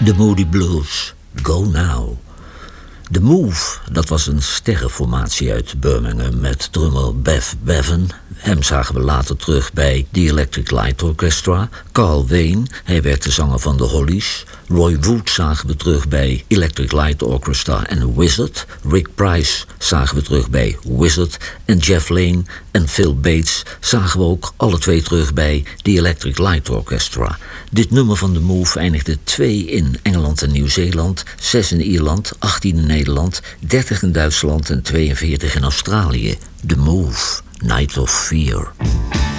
The Moody Blues, Go Now. The Move, dat was een sterrenformatie uit Birmingham met drummer Bev Bevan. Hem zagen we later terug bij The Electric Light Orchestra. Carl Wayne, hij werd de zanger van The Hollies. Roy Wood zagen we terug bij Electric Light Orchestra en Wizard. Rick Price zagen we terug bij Wizard. En Jeff Lane en Phil Bates zagen we ook alle twee terug bij The Electric Light Orchestra. Dit nummer van The Move eindigde 2 in Engeland en Nieuw-Zeeland, 6 in Ierland, 18 in Nederland, 30 in Duitsland en 42 in Australië. The Move, Night of Fear.